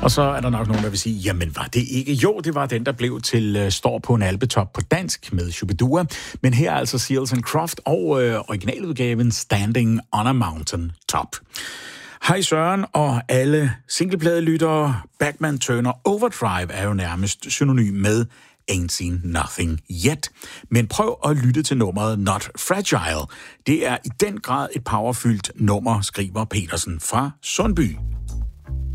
Og så er der nok nogen, der vil sige, jamen var det ikke? Jo, det var den, der blev til Står på en alpetop på dansk med Shubidua. Men her er altså Seals and Croft og originaludgaven Standing on a Mountain Top. Hej Søren og alle singleplade-lyttere. Bachman Turner Overdrive er jo nærmest synonym med Ain't Seen Nothing Yet. Men prøv at lytte til nummeret Not Fragile. Det er i den grad et powerfyldt nummer, skriver Petersen fra Sundby.